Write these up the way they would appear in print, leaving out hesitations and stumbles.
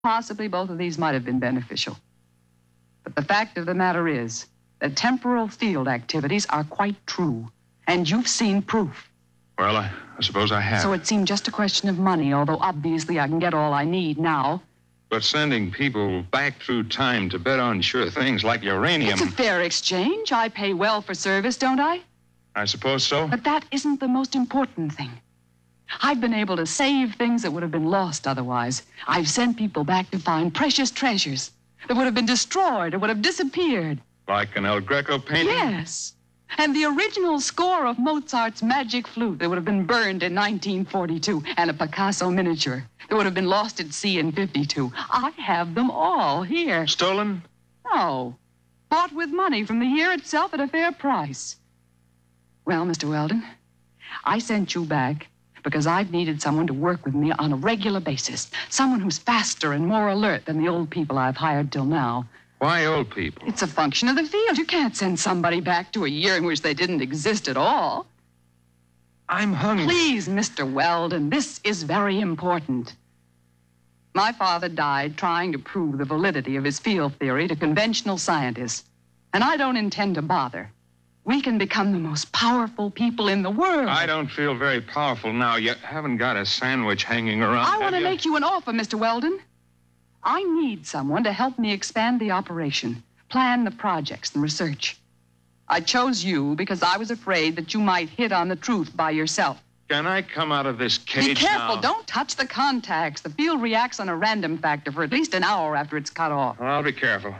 Possibly both of these might have been beneficial. But the fact of the matter is that temporal field activities are quite true, and you've seen proof. Well, I suppose I have. So it seemed just a question of money, although obviously I can get all I need now. But sending people back through time to bet on sure things like uranium... It's a fair exchange. I pay well for service, don't I? I suppose so. But that isn't the most important thing. I've been able to save things that would have been lost otherwise. I've sent people back to find precious treasures that would have been destroyed or would have disappeared. Like an El Greco painting? Yes. And the original score of Mozart's Magic Flute that would have been burned in 1942, and a Picasso miniature that would have been lost at sea in 52. I have them all here. Stolen? No. Bought with money from the year itself at a fair price. Well, Mr. Weldon, I sent you back because I've needed someone to work with me on a regular basis. Someone who's faster and more alert than the old people I've hired till now. Why old people? It's a function of the field. You can't send somebody back to a year in which they didn't exist at all. I'm hungry. Please, Mr. Weldon, this is very important. My father died trying to prove the validity of his field theory to conventional scientists, and I don't intend to bother. We can become the most powerful people in the world. I don't feel very powerful now. You haven't got a sandwich hanging around. I want to make you an offer, Mr. Weldon. I need someone to help me expand the operation, plan the projects and research. I chose you because I was afraid that you might hit on the truth by yourself. Can I come out of this cage Be careful. now? Don't touch the contacts. The field reacts on a random factor for at least an hour after it's cut off. Well, I'll be careful.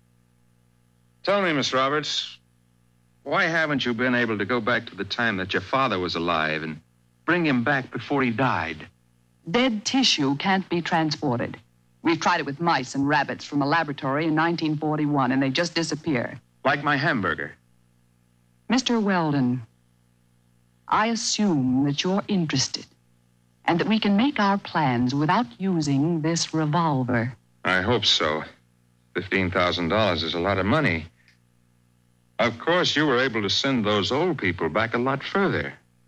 Tell me, Miss Roberts, why haven't you been able to go back to the time that your father was alive and bring him back before he died? Dead tissue can't be transported. We've tried it with mice and rabbits from a laboratory in 1941, and they just disappear. Like my hamburger. Mr. Weldon, I assume that you're interested and that we can make our plans without using this revolver. I hope so. $15,000 is a lot of money. Of course, you were able to send those old people back a lot further.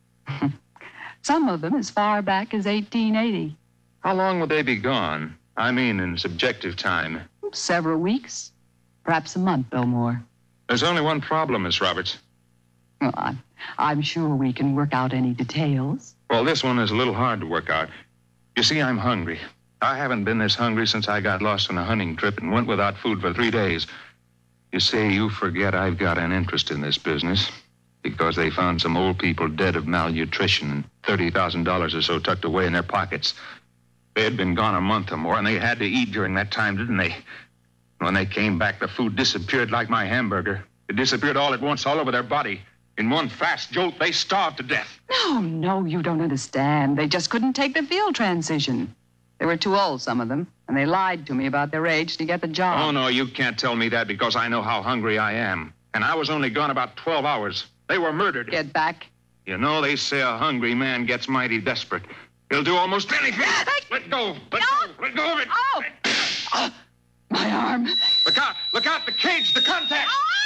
Some of them as far back as 1880. How long would they be gone? I mean, in subjective time. Several weeks. Perhaps a month or more. There's only one problem, Miss Roberts. Well, I'm sure we can work out any details. Well, this one is a little hard to work out. You see, I'm hungry. I haven't been this hungry since I got lost on a hunting trip and went without food for 3 days. You see, you forget I've got an interest in this business because they found some old people dead of malnutrition and $30,000 or so tucked away in their pockets. They had been gone a month or more, and they had to eat during that time, didn't they? When they came back, the food disappeared like my hamburger. It disappeared all at once, all over their body. In one fast jolt, they starved to death. No, you don't understand. They just couldn't take the field transition. They were too old, some of them, and they lied to me about their age to get the job. Oh, no, you can't tell me that because I know how hungry I am. And I was only gone about 12 hours. They were murdered. Get back. You know, they say a hungry man gets mighty desperate. He'll do almost anything. Let go. Let go of it. Oh! My arm. Look out. Look out. The cage. The contact. Ah!